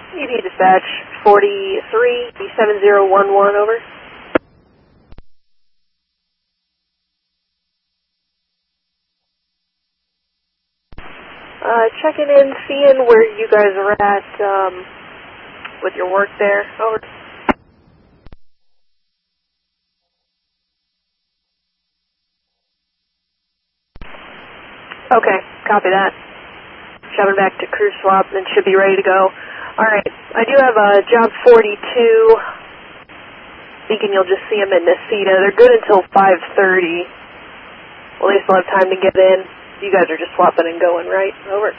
EV dispatch 43-7011, over. Checking in, seeing where you guys are at with your work there, over. Okay, copy that. Shoving back to crew swap, then should be ready to go. Alright, I do have job 42. Thinking you'll just see them in Nacita. They're good until 5:30. Well, they still have time to get in. You guys are just swapping and going, right? Over.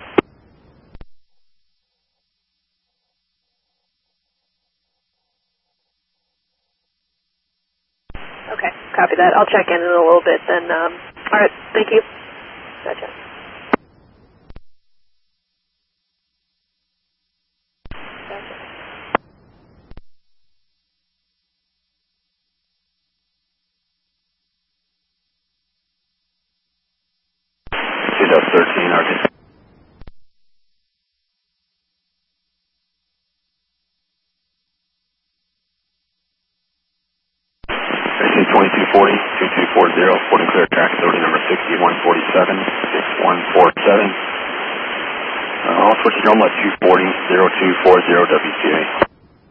Okay, copy that. I'll check in a little bit then. Alright, thank you. Gotcha. Gotcha. Dub 13, Arkansas. 2240, 2240, reporting clear track authority number 6147, 6147. All switching home at 240, 0240 WTA.